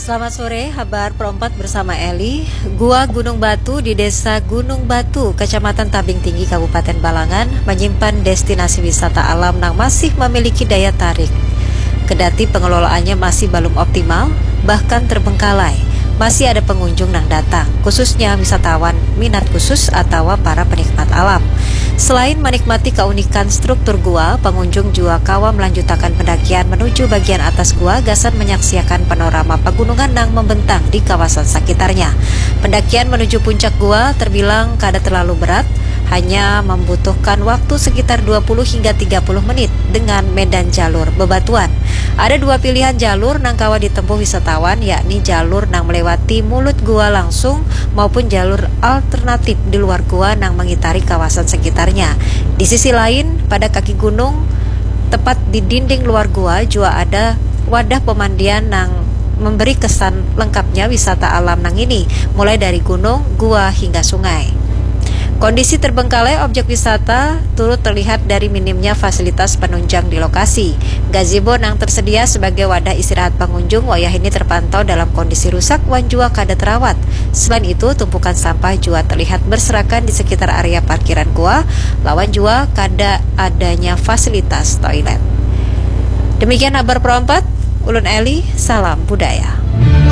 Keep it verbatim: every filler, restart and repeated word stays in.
Selamat sore, Habar Perempat bersama Eli. Gua Gunung Batu di Desa Gunung Batu, Kecamatan Tabing Tinggi, Kabupaten Balangan, menyimpan destinasi wisata alam yang masih memiliki daya tarik. Kedati pengelolaannya masih belum optimal, bahkan terbengkalai. Masih ada pengunjung yang datang, khususnya wisatawan minat khusus atau para penikmat alam. Selain menikmati keunikan struktur gua, pengunjung juga kawa melanjutkan pendakian menuju bagian atas gua gasan menyaksikan panorama pegunungan yang membentang di kawasan sekitarnya. Pendakian menuju puncak gua terbilang kada terlalu berat, hanya membutuhkan waktu sekitar dua puluh hingga tiga puluh menit dengan medan jalur bebatuan. Ada dua pilihan jalur nang kawa ditempuh wisatawan, yakni jalur nang melewati mulut gua langsung maupun jalur alternatif di luar gua nang mengitari kawasan sekitarnya. Di sisi lain, pada kaki gunung, tepat di dinding luar gua juga ada wadah pemandian nang memberi kesan lengkapnya wisata alam nang ini, mulai dari gunung, gua hingga sungai. Kondisi terbengkalai objek wisata turut terlihat dari minimnya fasilitas penunjang di lokasi. Gazebo yang tersedia sebagai wadah istirahat pengunjung wayah ini terpantau dalam kondisi rusak wan jua kada terawat. Selain itu, tumpukan sampah juga terlihat berserakan di sekitar area parkiran gua, lawan jua kada adanya fasilitas toilet. Demikian Habar Perempat, Ulun Eli, salam budaya.